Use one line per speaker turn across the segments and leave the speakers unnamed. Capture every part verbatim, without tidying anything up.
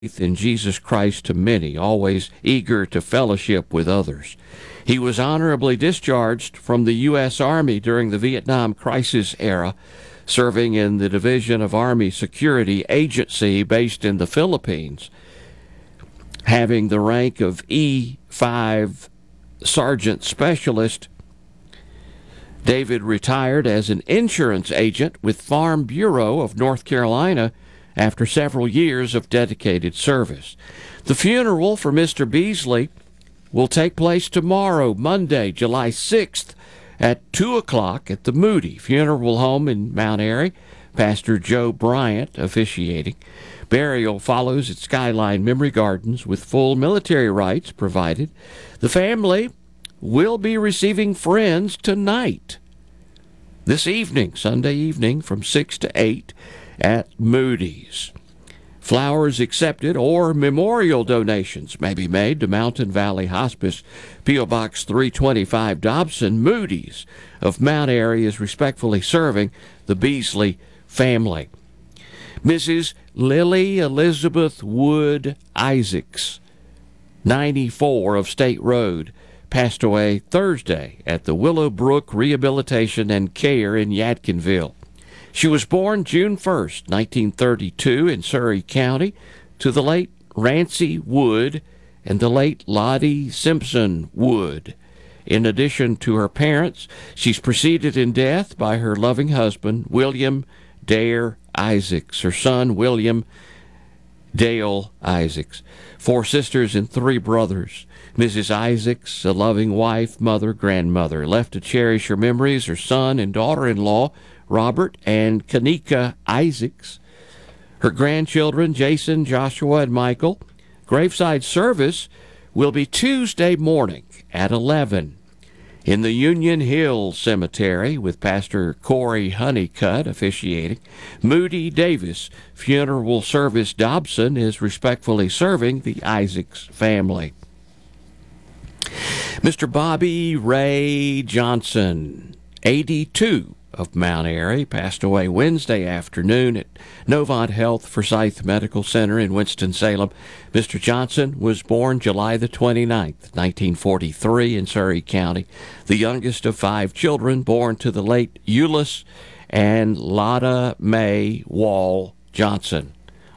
in Jesus Christ to many, always eager to fellowship with others. He was honorably discharged from the U S. Army during the Vietnam crisis era, serving in the Division of Army Security Agency based in the Philippines, having the rank of E five Sergeant Specialist. David retired as an insurance agent with Farm Bureau of North Carolina after several years of dedicated service. The funeral for Mister Beasley will take place tomorrow, Monday, July sixth, at two o'clock at the Moody Funeral Home in Mount Airy. Pastor Joe Bryant officiating. Burial follows at Skyline Memory Gardens with full military rights provided. The family will be receiving friends tonight, this evening, Sunday evening, from six to eight at Moody's. Flowers accepted or memorial donations may be made to Mountain Valley Hospice, P O. Box three twenty-five, Dobson. Moody's of Mount Airy is respectfully serving the Beasley family. Missus Lily Elizabeth Wood Isaacs, ninety-four, of State Road, passed away Thursday at the Willowbrook Rehabilitation and Care in Yadkinville. She was born June first, nineteen thirty-two, in Surry County, to the late Rancy Wood and the late Lottie Simpson Wood. In addition to her parents, she's preceded in death by her loving husband, William Dare Isaacs, her son, William Dale Isaacs, four sisters and three brothers. Missus Isaacs, a loving wife, mother, grandmother, left to cherish her memories, her son and daughter-in-law, Robert and Kanika Isaacs, her grandchildren, Jason, Joshua, and Michael. Graveside service will be Tuesday morning at eleven in the Union Hill Cemetery with Pastor Corey Honeycutt officiating. Moody Davis Funeral Service Dobson is respectfully serving the Isaacs family. Mister Bobby Ray Johnson, eighty-two, of Mount Airy, passed away Wednesday afternoon at Novant Health Forsyth Medical Center in Winston-Salem. Mister Johnson was born July the twenty-ninth, nineteen forty-three, in Surry County, the youngest of five children born to the late Euless and Lotta May Wall Johnson.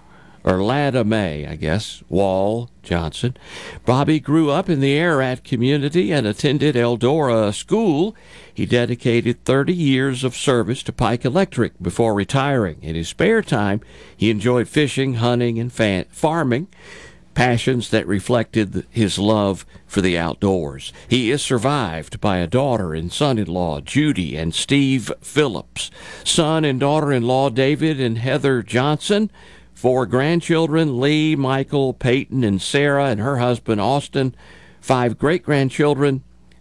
Or Lada May, I guess, Wall Johnson. Bobby grew up in the Ararat community and attended Eldora School. He dedicated thirty years of service to Pike Electric before retiring. In his spare time, he enjoyed fishing, hunting, and fa- farming, passions that reflected his love for the outdoors. He is survived by a daughter and son-in-law, Judy and Steve Phillips, son and daughter-in-law, David and Heather Johnson, four grandchildren, Lee, Michael, Peyton, and Sarah, and her husband, Austin, five great-grandchildren,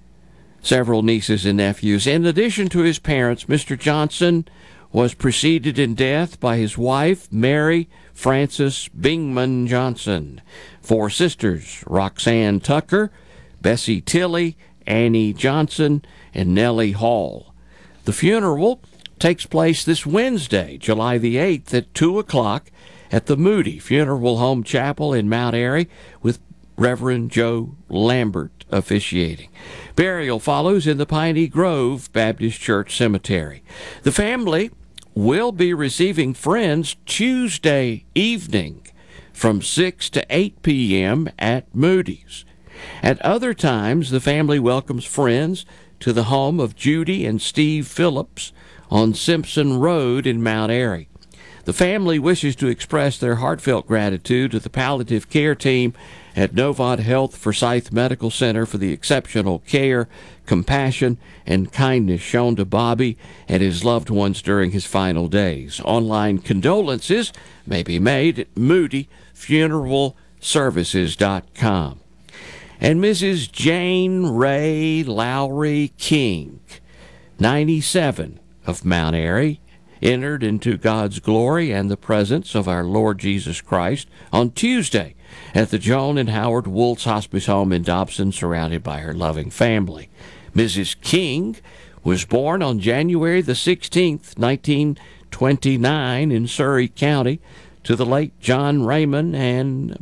several nieces and nephews. In addition to his parents, Mister Johnson was preceded in death by his wife, Mary Frances Bingman Johnson, four sisters, Roxanne Tucker, Bessie Tilley, Annie Johnson, and Nellie Hall. The funeral takes place this Wednesday, July the eighth, at two o'clock at the Moody Funeral Home Chapel in Mount Airy with Reverend Joe Lambert officiating. Burial follows in the Piney Grove Baptist Church Cemetery. The family will be receiving friends Tuesday evening from six to eight p.m. at Moody's. At other times, the family welcomes friends to the home of Judy and Steve Phillips on Simpson Road in Mount Airy. The family wishes to express their heartfelt gratitude to the palliative care team at Novant Health Forsyth Medical Center for the exceptional care, compassion, and kindness shown to Bobby and his loved ones during his final days. Online condolences may be made at moody funeral services dot com. And Missus Jane Ray Lowry King, ninety-seven, of Mount Airy, entered into God's glory and the presence of our Lord Jesus Christ on Tuesday at the Joan and Howard Woltz Hospice Home in Dobson, surrounded by her loving family. Missus King was born on January the sixteenth, nineteen twenty-nine, in Surry County, to the late John Raymond and